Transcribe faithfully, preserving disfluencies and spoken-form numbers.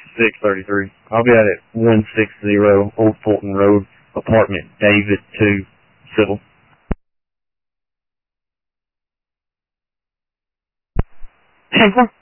six thirty-three. I'll be out at one sixty Old Fulton Road, apartment David two, civil. ten four.